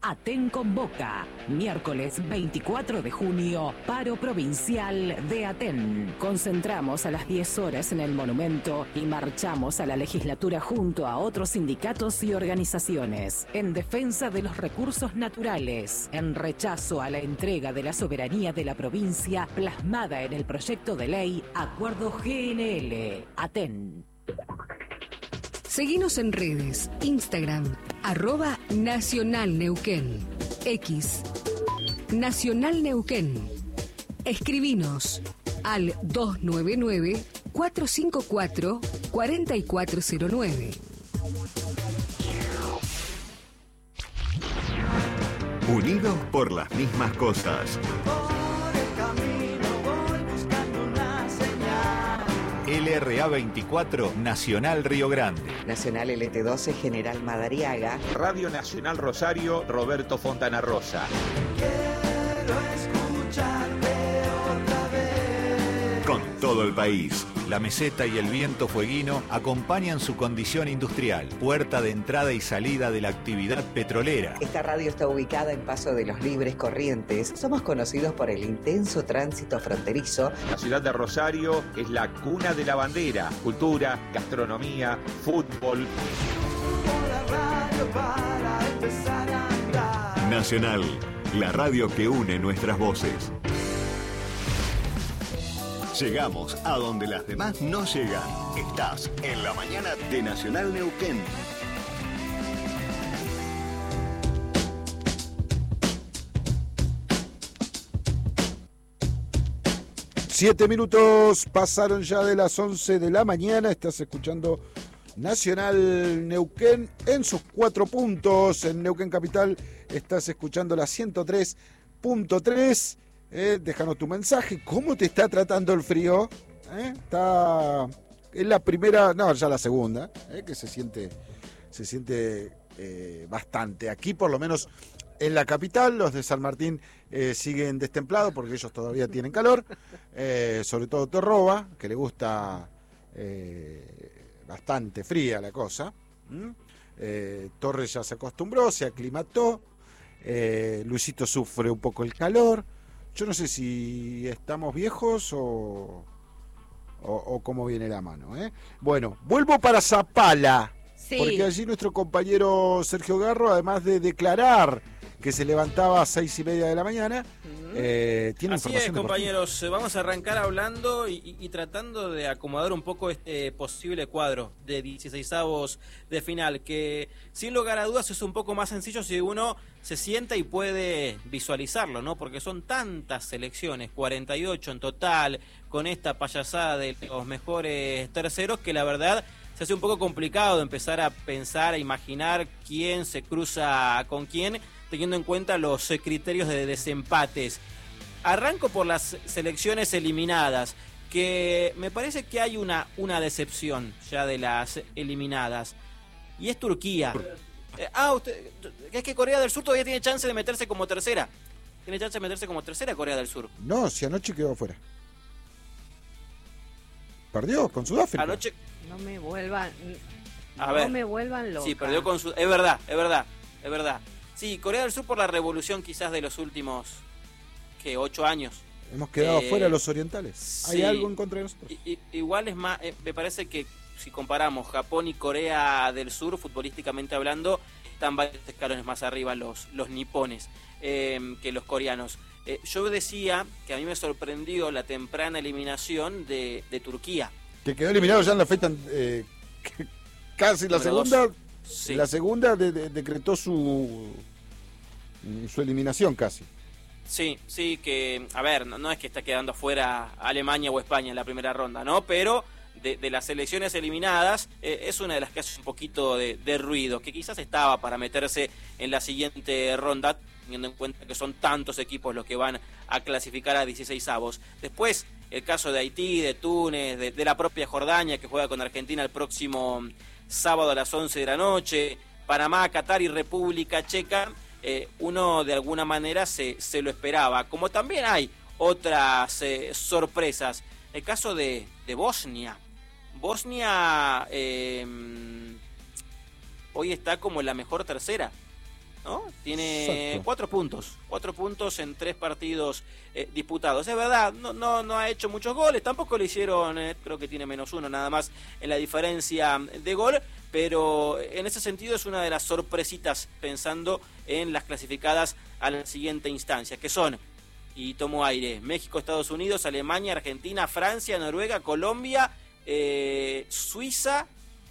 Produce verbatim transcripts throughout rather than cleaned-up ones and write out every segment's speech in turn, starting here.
Aten convoca. Miércoles veinticuatro de junio, paro provincial de Aten. Concentramos a las diez horas en el monumento y marchamos a la legislatura junto a otros sindicatos y organizaciones en defensa de los recursos naturales, en rechazo a la entrega de la soberanía de la provincia plasmada en el proyecto de ley Acuerdo G N L. Aten. Seguinos en redes, Instagram, arroba Nacional Neuquén, X, Nacional Neuquén. Escribinos al dos nueve nueve, cuatro cinco cuatro, cuatro cuatro cero nueve. Unidos por las mismas cosas. L R A veinticuatro, Nacional Río Grande. Nacional L T doce, General Madariaga. Radio Nacional Rosario, Roberto Fontana Rosa. Quiero escucharte otra vez. Con todo el país. La meseta y el viento fueguino acompañan su condición industrial, puerta de entrada y salida de la actividad petrolera. Esta radio está ubicada en Paso de los Libres Corrientes. Somos conocidos por el intenso tránsito fronterizo. La ciudad de Rosario es la cuna de la bandera, cultura, gastronomía, fútbol. Nacional, la radio que une nuestras voces. Llegamos a donde las demás no llegan. Estás en la mañana de Nacional Neuquén. Siete minutos pasaron ya de las once de la mañana. Estás escuchando Nacional Neuquén en sus cuatro puntos. En Neuquén Capital estás escuchando la ciento tres punto tres. Eh, déjanos tu mensaje. ¿Cómo te está tratando el frío? ¿Eh? Está... Es la primera, no, ya la segunda, eh, que se siente, se siente eh, bastante. Aquí, por lo menos en la capital, los de San Martín eh, siguen destemplados porque ellos todavía tienen calor. Eh, sobre todo Torroba, que le gusta eh, bastante fría la cosa. ¿Mm? Eh, Torres ya se acostumbró, se aclimató. Eh, Luisito sufre un poco el calor. Yo no sé si estamos viejos o, o, o cómo viene la mano, ¿eh? Bueno, vuelvo para Zapala, sí. Porque allí nuestro compañero Sergio Garro, además de declarar que se levantaba a seis y media de la mañana, uh-huh. eh, tiene Así información. Es, compañeros, vamos a arrancar hablando y, y, y tratando de acomodar un poco este posible cuadro de dieciseisavos de final, que sin lugar a dudas es un poco más sencillo si uno se sienta y puede visualizarlo, ¿no? Porque son tantas selecciones, cuarenta y ocho en total, con esta payasada de los mejores terceros, que la verdad se hace un poco complicado empezar a pensar, a imaginar quién se cruza con quién, teniendo en cuenta los criterios de desempates. Arranco por las selecciones eliminadas, que me parece que hay una, una decepción ya de las eliminadas, y es Turquía. Eh, ah, usted, es que Corea del Sur todavía tiene chance de meterse como tercera. Tiene chance de meterse como tercera Corea del Sur. No, si anoche quedó afuera. Perdió con Sudáfrica. Anoche... No me vuelvan... A no ver. me vuelvan loca. Sí, perdió con Sudáfrica. Es verdad, es verdad, es verdad. Sí, Corea del Sur por la revolución quizás de los últimos, ¿qué? Ocho años. Hemos quedado eh, fuera los orientales. ¿Hay sí, algo en contra de nosotros? I, igual es más, eh, me parece que si comparamos Japón y Corea del Sur, futbolísticamente hablando, están varios escalones más arriba los, los nipones eh, que los coreanos. Eh, yo decía que a mí me sorprendió la temprana eliminación de, de Turquía. Que quedó eliminado ya en la fecha, eh, casi la Número segunda... dos. Sí. La segunda de, de, decretó su su eliminación casi. Sí, sí, que, a ver, no, no es que está quedando fuera Alemania o España en la primera ronda, ¿no? Pero de, de las selecciones eliminadas, eh, es una de las que hace un poquito de, de ruido, que quizás estaba para meterse en la siguiente ronda, teniendo en cuenta que son tantos equipos los que van a clasificar a dieciseisavos. Después, el caso de Haití, de Túnez, de, de la propia Jordania, que juega con Argentina el próximo sábado a las once de la noche, Panamá, Qatar y República Checa, eh, uno de alguna manera se, se lo esperaba. Como también hay otras eh, sorpresas. El caso de, de Bosnia. Bosnia eh, hoy está como la mejor tercera. ¿no? Tiene Exacto. cuatro puntos, cuatro puntos en tres partidos eh, disputados. Es verdad, no, no, no ha hecho muchos goles, tampoco le hicieron, eh, creo que tiene menos uno nada más en la diferencia de gol, pero en ese sentido es una de las sorpresitas pensando en las clasificadas a la siguiente instancia, que son, y tomo aire, México, Estados Unidos, Alemania, Argentina, Francia, Noruega, Colombia, eh, Suiza,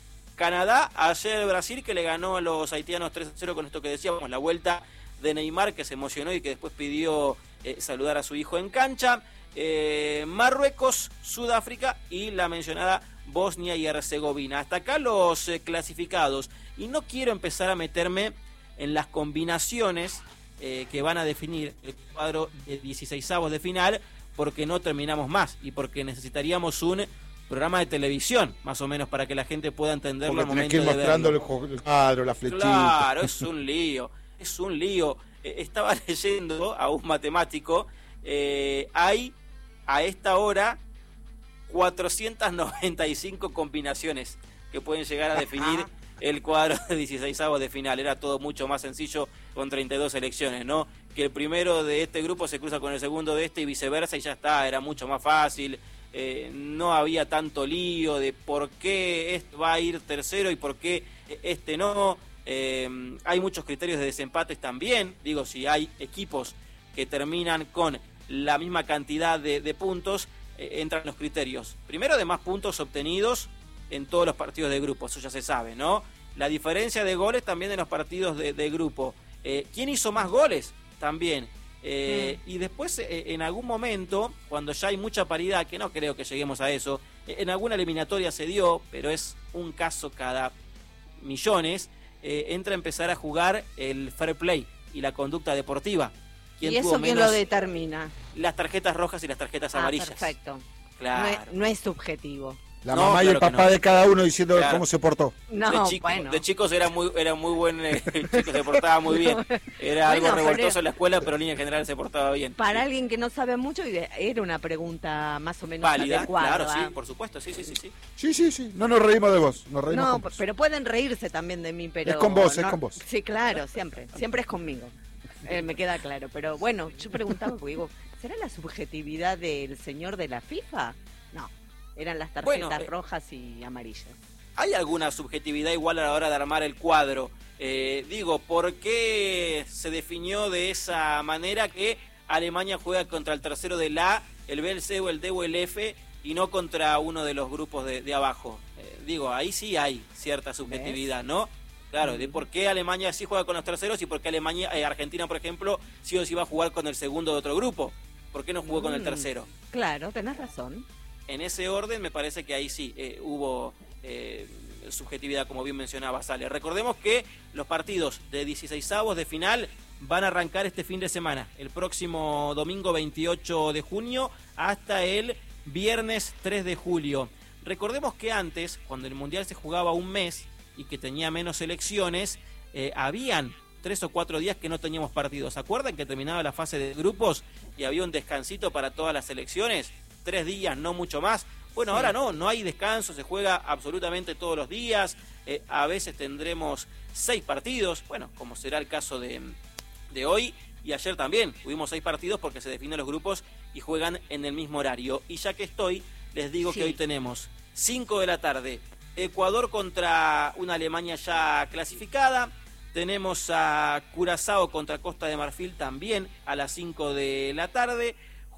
Canadá, ayer Brasil que le ganó a los haitianos tres a cero con esto que decíamos, la vuelta de Neymar que se emocionó y que después pidió eh, saludar a su hijo en cancha, eh, Marruecos, Sudáfrica y la mencionada Bosnia y Herzegovina. Hasta acá los eh, clasificados, y no quiero empezar a meterme en las combinaciones eh, que van a definir el cuadro de dieciseisavos de final, porque no terminamos más y porque necesitaríamos un programa de televisión, más o menos, para que la gente pueda entenderlo Porque al tenés momento que ir de mostrando verlo. el cuadro, la flechita. Claro, es un lío, es un lío. Eh, estaba leyendo a un matemático, eh, hay a esta hora cuatrocientas noventa y cinco combinaciones que pueden llegar a definir el cuadro de dieciseisavos de final. Era todo mucho más sencillo con treinta y dos selecciones, ¿no? Que el primero de este grupo se cruza con el segundo de este y viceversa y ya está, era mucho más fácil. Eh, no había tanto lío de por qué este va a ir tercero y por qué este no. Eh, hay muchos criterios de desempates también. Digo, si hay equipos que terminan con la misma cantidad de, de puntos, eh, entran los criterios. Primero, de más puntos obtenidos en todos los partidos de grupo, eso ya se sabe, ¿no? La diferencia de goles también en los partidos de, de grupo. Eh, ¿Quién hizo más goles? También. Eh, mm. Y después, eh, en algún momento, cuando ya hay mucha paridad, que no creo que lleguemos a eso, eh, en alguna eliminatoria se dio, pero es un caso cada millones, eh, entra a empezar a jugar el fair play y la conducta deportiva. ¿Y eso quién lo determina? Las tarjetas rojas y las tarjetas ah, amarillas. Perfecto. Claro. No es, no es subjetivo. La no, mamá claro y el papá no. de cada uno diciendo claro. cómo se portó. No, de, chico, bueno. de chicos era muy era muy buen, eh, el chico se portaba muy bien. Era bueno, algo revoltoso pero, en la escuela, pero en línea general se portaba bien. Para sí. alguien que no sabe mucho, era una pregunta más o menos válida, adecuada. claro, sí, por supuesto, sí, sí, sí, sí. Sí, sí, sí, no nos reímos de vos, nos reímos No, con vos. pero pueden reírse también de mí, pero... Es con vos, no, es con vos. Sí, claro, siempre, siempre es conmigo. Eh, me queda claro, pero bueno, yo preguntaba, porque digo, ¿será la subjetividad del señor de la FIFA? No, eran las tarjetas bueno, eh, rojas y amarillas. ¿Hay alguna subjetividad igual a la hora de armar el cuadro? Eh, digo, ¿por qué se definió de esa manera que Alemania juega contra el tercero del A, el B, el C o el D o el F y no contra uno de los grupos de, de abajo? Eh, digo, ahí sí hay cierta subjetividad, ¿ves? ¿No? Claro, de por qué Alemania sí juega con los terceros y por qué Alemania, eh, Argentina, por ejemplo, sí o sí va a jugar con el segundo de otro grupo. ¿Por qué no jugó mm, con el tercero? Claro, tenés razón. En ese orden me parece que ahí sí eh, hubo eh, subjetividad, como bien mencionaba Sale. Recordemos que los partidos de dieciseisavos de final van a arrancar este fin de semana, el próximo domingo veintiocho de junio hasta el viernes tres de julio. Recordemos que antes, cuando el Mundial se jugaba un mes y que tenía menos selecciones, eh, habían tres o cuatro días que no teníamos partidos. ¿Se acuerdan que terminaba la fase de grupos y había un descansito para todas las selecciones? Tres días, no mucho más. Bueno, sí. Ahora no, no hay descanso, se juega absolutamente todos los días. Eh, a veces tendremos seis partidos, bueno, como será el caso de, de hoy. Y ayer también tuvimos seis partidos porque se definen los grupos y juegan en el mismo horario. Y ya que estoy, les digo sí. que hoy tenemos cinco de la tarde, Ecuador contra una Alemania ya clasificada. Tenemos a Curazao contra Costa de Marfil también a las cinco de la tarde.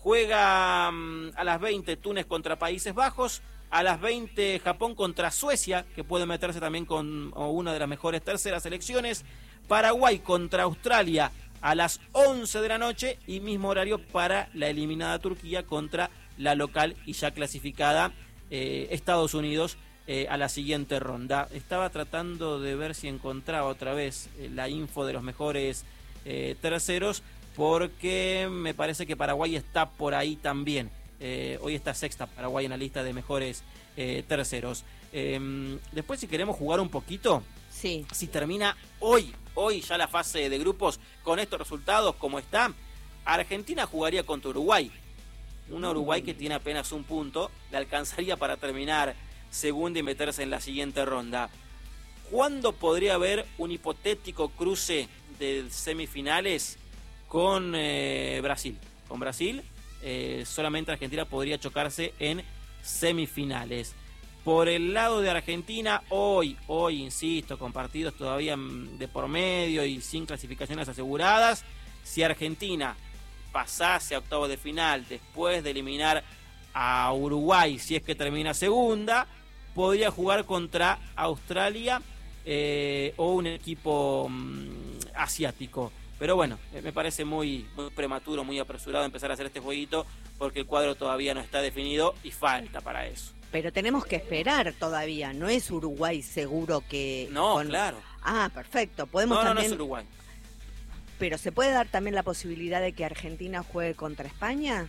Juega um, a las veinte Túnez contra Países Bajos. A las veinte Japón contra Suecia, que puede meterse también con una de las mejores terceras selecciones. Paraguay contra Australia a las once de la noche. Y mismo horario para la eliminada Turquía contra la local y ya clasificada eh, Estados Unidos. Eh, a la siguiente ronda. Estaba tratando de ver si encontraba otra vez eh, la info de los mejores eh, terceros, porque me parece que Paraguay está por ahí también. Eh, hoy está sexta Paraguay en la lista de mejores eh, terceros. Eh, después, si queremos jugar un poquito, sí. si termina hoy, hoy ya la fase de grupos con estos resultados como está, Argentina jugaría contra Uruguay. Una Uruguay que tiene apenas un punto, le alcanzaría para terminar segunda y meterse en la siguiente ronda. ¿Cuándo podría haber un hipotético cruce de semifinales con eh, Brasil. Con Brasil, eh, solamente Argentina podría chocarse en semifinales. Por el lado de Argentina, hoy, hoy, insisto, con partidos todavía de por medio y sin clasificaciones aseguradas, si Argentina pasase a octavos de final después de eliminar a Uruguay, si es que termina segunda, podría jugar contra Australia eh, o un equipo mmm, asiático. Pero bueno, me parece muy, muy prematuro, muy apresurado empezar a hacer este jueguito porque el cuadro todavía no está definido y falta para eso. Pero tenemos que esperar todavía, no es Uruguay seguro que... No, con... claro. Ah, perfecto. Podemos no, no, también... no es Uruguay. Pero ¿se puede dar también la posibilidad de que Argentina juegue contra España?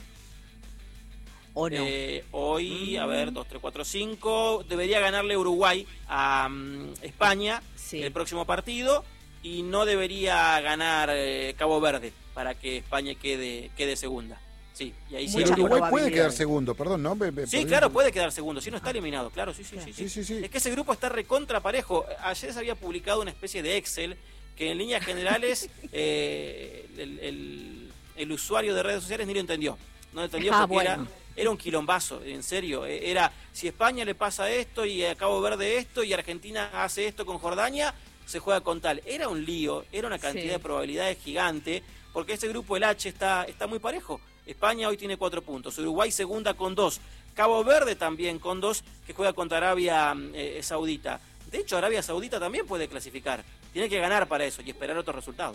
¿O no? Eh, hoy, mm. a ver, dos, tres, cuatro, cinco, debería ganarle Uruguay a um, España sí. el próximo partido y no debería ganar eh, Cabo Verde para que España quede, quede segunda. Sí, y ahí sí. Uruguay puede quedar segundo, perdón, ¿no? Me, me, sí, claro, puede quedar segundo, si no está eliminado, claro, sí sí, claro. sí, sí, sí, sí, sí. Es que ese grupo está recontra parejo. Ayer se había publicado una especie de Excel que en líneas generales eh, el, el, el usuario de redes sociales ni lo entendió. No lo entendió ah, porque bueno. era, era un quilombazo, en serio. Era, si España le pasa esto y a Cabo Verde esto y Argentina hace esto con Jordania, se juega con tal. Era un lío, era una cantidad sí. de probabilidades gigante, porque ese grupo, el H, está, está muy parejo. España hoy tiene cuatro puntos, Uruguay segunda con dos, Cabo Verde también con dos, que juega contra Arabia eh, Saudita. De hecho, Arabia Saudita también puede clasificar, tiene que ganar para eso y esperar otros resultados.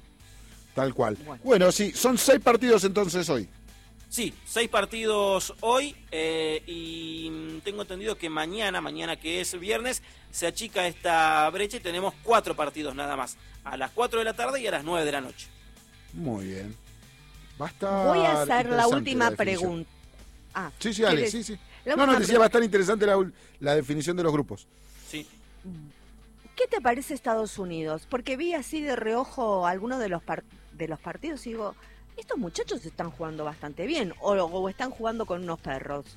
Tal cual. Bueno, bueno sí, son seis partidos entonces hoy. Sí, seis partidos hoy eh, y tengo entendido que mañana, mañana que es viernes, se achica esta brecha y tenemos cuatro partidos nada más, a las cuatro de la tarde y a las nueve de la noche. Muy bien. Va a estar Voy a hacer la última la pregunta. Ah, sí, sí, Ale, sí, sí. No, no, decía, va a estar interesante la, la definición de los grupos. Sí. ¿Qué te parece Estados Unidos? Porque vi así de reojo algunos de los par de los partidos y digo, estos muchachos están jugando bastante bien o, o están jugando con unos perros.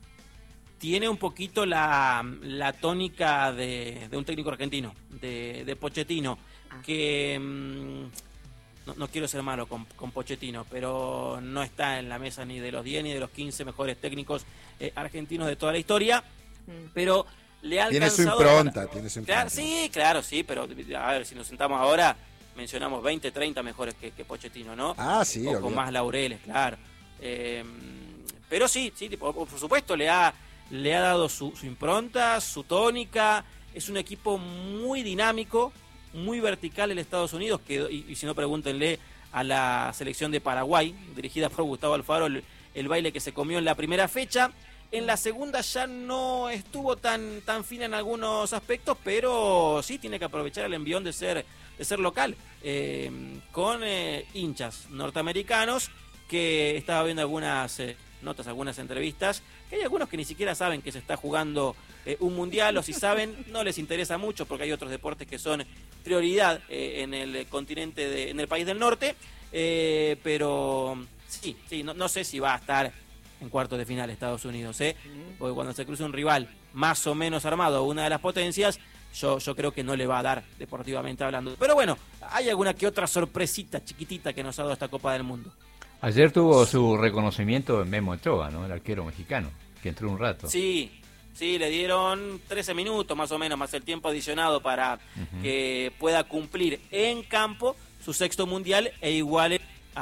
Tiene un poquito la, la tónica de, de un técnico argentino, de, de Pochettino, ah. que... Mmm, No, no quiero ser malo con, con Pochettino, pero no está en la mesa ni de los diez ni de los quince mejores técnicos eh, argentinos de toda la historia, mm. pero le ha tiene alcanzado... Su impronta, para... tiene su Claro, impronta. sí, claro, sí, pero a ver, si nos sentamos ahora, mencionamos veinte, treinta mejores que, que Pochettino, ¿no? Ah, sí, o, con más laureles, claro. Eh, pero sí, sí, por, por supuesto, le ha, le ha dado su, su impronta, su tónica, es un equipo muy dinámico, muy vertical el Estados Unidos, que, y, y si no pregúntenle a la selección de Paraguay, dirigida por Gustavo Alfaro, el, el baile que se comió en la primera fecha. En la segunda ya no estuvo tan, tan fina en algunos aspectos, pero sí tiene que aprovechar el envión de ser, de ser local, eh, con eh, hinchas norteamericanos, que estaba viendo algunas eh, notas, algunas entrevistas, que hay algunos que ni siquiera saben que se está jugando eh, un mundial, o si saben, no les interesa mucho, porque hay otros deportes que son prioridad eh, en el continente, de, en el país del norte, eh, pero sí, sí no, no sé si va a estar en cuartos de final Estados Unidos, ¿eh? Porque cuando se cruce un rival más o menos armado a una de las potencias, yo, yo creo que no le va a dar, deportivamente hablando. Pero bueno, hay alguna que otra sorpresita chiquitita que nos ha dado esta Copa del Mundo. Ayer tuvo su reconocimiento en Memo Ochoa, ¿no? El arquero mexicano, que entró un rato. Sí, sí, le dieron trece minutos más o menos, más el tiempo adicionado para uh-huh. que pueda cumplir en campo su sexto mundial e iguale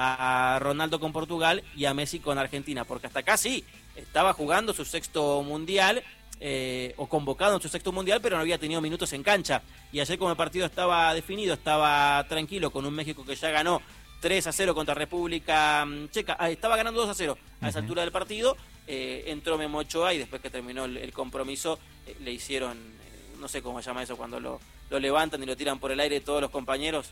a Ronaldo con Portugal y a Messi con Argentina, porque hasta acá sí, estaba jugando su sexto mundial, eh, o convocado en su sexto mundial, pero no había tenido minutos en cancha. Y ayer, como el partido estaba definido, estaba tranquilo, con un México que ya ganó tres a cero contra República Checa, ah, estaba ganando dos a cero a esa uh-huh. altura del partido, eh, entró Memo Ochoa y después que terminó el, el compromiso, eh, le hicieron, eh, no sé cómo se llama eso, cuando lo, lo levantan y lo tiran por el aire todos los compañeros.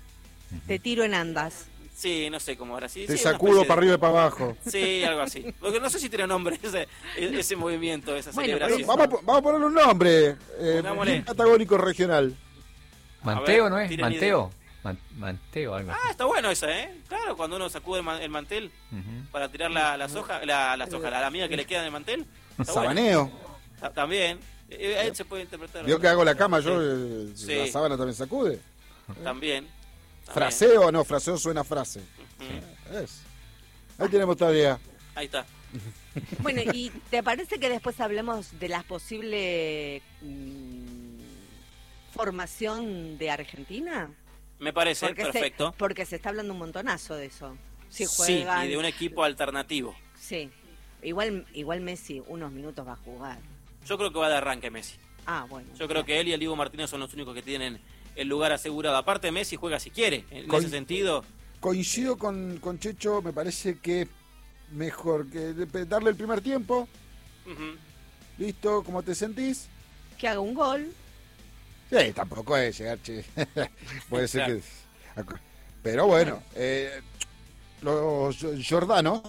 Te tiro en andas. Sí, no sé cómo ahora sí. Te sí, sacudo para arriba y para abajo. Sí, algo así. Porque no sé si tiene nombre ese, ese movimiento, esa bueno, celebración. Vamos a, vamos a ponerle un nombre. Eh, patagónico regional. Manteo, ver, ¿no es? Manteo. Man, manteo, algo así. Ah, está bueno esa, ¿eh? Claro, cuando uno sacude el, man, el mantel uh-huh. para tirar la, las hojas, la, las hojas, la, la amiga que le queda en el mantel. Sabaneo. Bueno. También. Él se puede interpretar. Yo que hago la cama, yo sí. La sábana también sacude. También. Fraseo, no, fraseo suena a frase. Sí. Es. Ahí tenemos todavía. Ahí está. Bueno, ¿y te parece que después hablemos de la posible mmm, formación de Argentina? Me parece porque perfecto. Se, porque se está hablando un montonazo de eso. Si sí, juegan, y de un equipo alternativo. Sí. Igual, igual Messi unos minutos va a jugar. Yo creo que va de arranque Messi. Ah, bueno. Yo creo que él y el Diego Martínez son los únicos que tienen el lugar asegurado. Aparte Messi juega si quiere. En Co- ese sentido... Coincido con, con Checho, me parece que mejor que darle el primer tiempo. Uh-huh. Listo, ¿cómo te sentís? Que haga un gol. Sí, tampoco es llegar, che. Puede ser que... Pero bueno, eh, los Jordanos,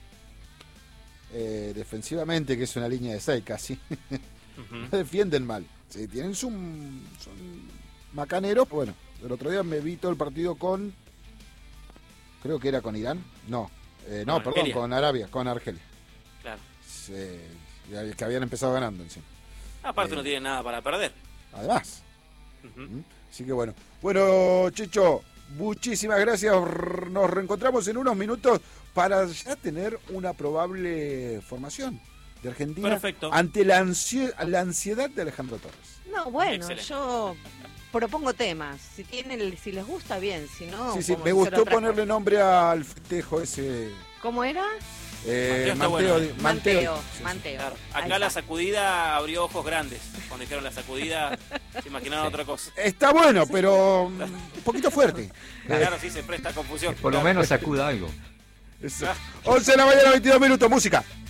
eh, defensivamente, que es una línea de seis casi, uh-huh. no defienden mal. Sí, tienen su, son macaneros. Bueno, el otro día me vi todo el partido con... Creo que era con Irán. No, eh, no, perdón, Argelia. con Arabia, con Argelia. Claro. Sí, que habían empezado ganando encima. Aparte eh, no tienen nada para perder. Además. Uh-huh. Así que bueno. Bueno, Checho, muchísimas gracias. Nos reencontramos en unos minutos para ya tener una probable formación de Argentina. Perfecto. Ante la, ansie- la ansiedad de Alejandro Torres. No, bueno, Excelente. yo... propongo temas, si tienen, si les gusta bien, si no... Sí, sí, me gustó ponerle cosa. nombre al festejo ese... ¿Cómo era? Eh, Manteo, Manteo, bueno. Manteo, Manteo, sí, sí. Manteo. Claro. Acá la sacudida abrió ojos grandes. Cuando dijeron la sacudida, se imaginaron sí. otra cosa. Está bueno, pero un poquito fuerte. Claro, sí, se presta confusión. Por lo menos sacuda algo. once de la mañana, veintidós minutos, música.